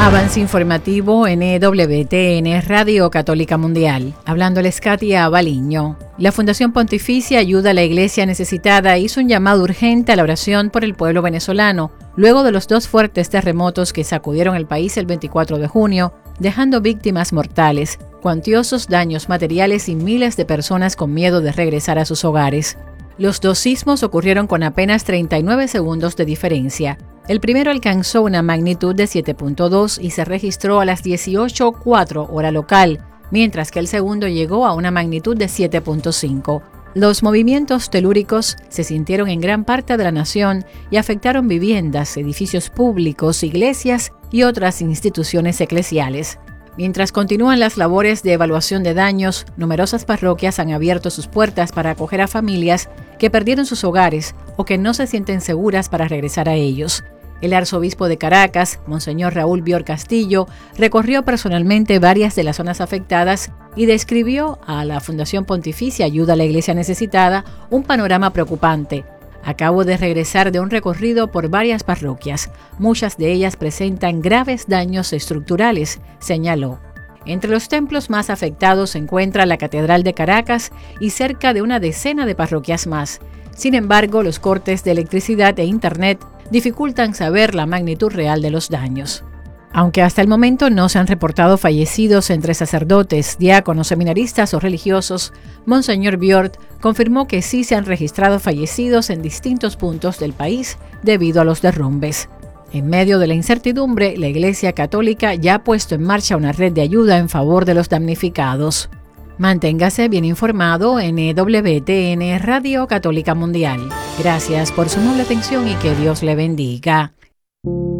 Avance informativo en EWTN Radio Católica Mundial. Hablándoles Katia Baliño. La Fundación Pontificia Ayuda a la Iglesia Necesitada hizo un llamado urgente a la oración por el pueblo venezolano, luego de los 2 fuertes terremotos que sacudieron el país el 24 de junio, dejando víctimas mortales, cuantiosos daños materiales y miles de personas con miedo de regresar a sus hogares. Los 2 sismos ocurrieron con apenas 39 segundos de diferencia. El primero alcanzó una magnitud de 7.2 y se registró a las 18:04 hora local, mientras que el segundo llegó a una magnitud de 7.5. Los movimientos telúricos se sintieron en gran parte de la nación y afectaron viviendas, edificios públicos, iglesias y otras instituciones eclesiales. Mientras continúan las labores de evaluación de daños, numerosas parroquias han abierto sus puertas para acoger a familias que perdieron sus hogares o que no se sienten seguras para regresar a ellos. El arzobispo de Caracas, Monseñor Raúl Bior Castillo, recorrió personalmente varias de las zonas afectadas y describió a la Fundación Pontificia Ayuda a la Iglesia Necesitada un panorama preocupante. Acabo de regresar de un recorrido por varias parroquias. Muchas de ellas presentan graves daños estructurales, señaló. Entre los templos más afectados se encuentra la Catedral de Caracas y cerca de una decena de parroquias más. Sin embargo, los cortes de electricidad e internet dificultan saber la magnitud real de los daños. Aunque hasta el momento no se han reportado fallecidos entre sacerdotes, diáconos, seminaristas o religiosos, Monseñor Biort confirmó que sí se han registrado fallecidos en distintos puntos del país debido a los derrumbes. En medio de la incertidumbre, la Iglesia Católica ya ha puesto en marcha una red de ayuda en favor de los damnificados. Manténgase bien informado en EWTN Radio Católica Mundial. Gracias por su noble atención y que Dios le bendiga.